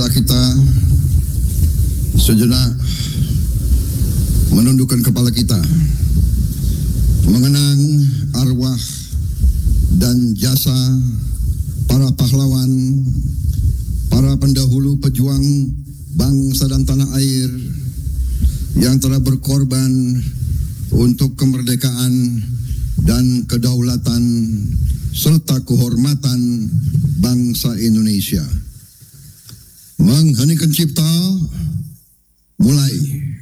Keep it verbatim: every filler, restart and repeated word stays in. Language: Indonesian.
Marilah kita sejenak menundukkan kepala kita, mengenang arwah dan jasa para pahlawan, para pendahulu pejuang bangsa dan tanah air yang telah berkorban untuk kemerdekaan dan kedaulatan serta kehormatan bangsa Indonesia. Mengheningkan cipta, mulai.